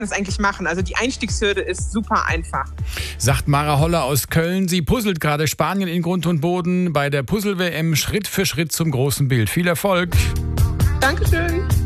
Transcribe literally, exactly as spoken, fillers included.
das eigentlich machen. Also die Einstiegshürde ist super einfach. Sagt Mara Holler aus Köln. Sie puzzelt gerade Spanien in Grund und Boden bei der Puzzle-W M Schritt für Schritt zum großen Bild. Viel Erfolg. Dankeschön.